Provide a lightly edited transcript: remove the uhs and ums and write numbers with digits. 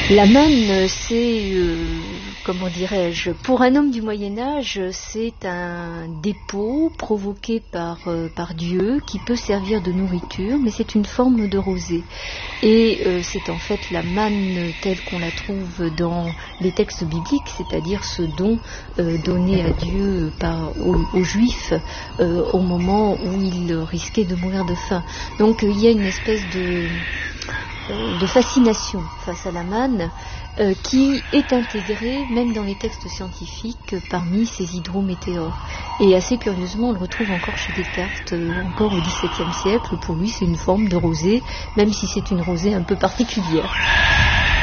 La manne, c'est, comment dirais-je, pour un homme du Moyen-Âge, c'est un dépôt provoqué par Dieu qui peut servir de nourriture, mais c'est une forme de rosée. Et c'est en fait la manne telle qu'on la trouve dans les textes bibliques, c'est-à-dire ce don donné à Dieu aux Juifs au moment où ils risquaient de mourir de faim. Donc il y a une espèce de fascination face à la manne qui est intégrée même dans les textes scientifiques parmi ces hydrométéores. Et assez curieusement, on le retrouve encore chez Descartes, encore au XVIIe siècle. Pour lui, c'est une forme de rosée, même si c'est une rosée un peu particulière.